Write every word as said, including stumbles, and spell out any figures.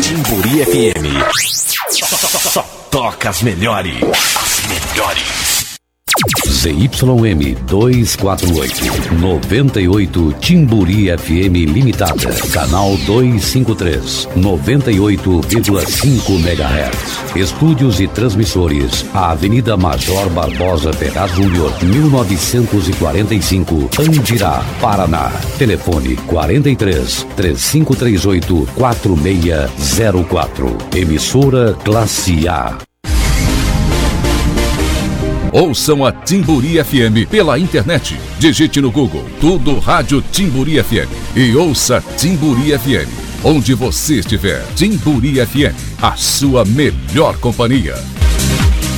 Timburi F M. Só, só, só toca as melhores. As melhores. Z Y M duzentos e quarenta e oito, noventa e oito Timburi F M Limitada, canal duzentos e cinquenta e três, noventa e oito vírgula cinco megahertz. Estúdios e transmissores, a Avenida Major Barbosa Ferraz Júnior, mil novecentos e quarenta e cinco, Andirá, Paraná. Telefone quarenta e três, trinta e cinco trinta e oito, quarenta e seis zero quatro. Emissora Classe A. Ouçam a Timburi F M pela internet. Digite no Google Tudo Rádio Timburi F M e ouça Timburi F M. Onde você estiver, Timburi F M, a sua melhor companhia.